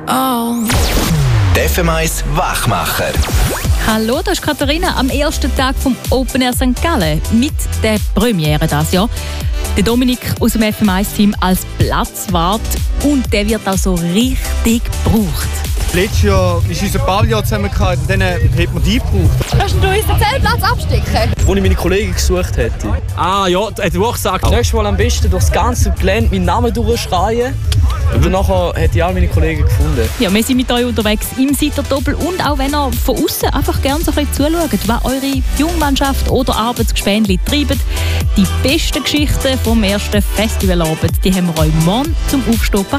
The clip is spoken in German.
Oh. Der FM1 Wachmacher. Hallo, das ist Katharina am ersten Tag vom Open Air St. Gallen mit der Premiere dieses Jahr. Der Dominik aus dem FM1-Team als Platzwart und der wird auch so richtig gebraucht. Letztes Jahr war unser Pavillon zusammen und dann hat man die gebraucht. Kannst du unseren Zeltplatz abstecken? Wo ich meine Kollegen gesucht hätte. Ja, hat er auch gesagt. Nächstes Mal am besten durchs ganze Gelände meinen Namen durchschreien. Und danach hätte ich auch meine Kollegen gefunden. Ja, wir sind mit euch unterwegs im Seiterdoppel und auch wenn ihr von außen einfach gerne so ein bisschen zuschaut, was eure Jungmannschaft oder Arbeitsgespänli treiben. Die besten Geschichten vom ersten Festivalabend, die haben wir euch morgen zum Aufstehen parat.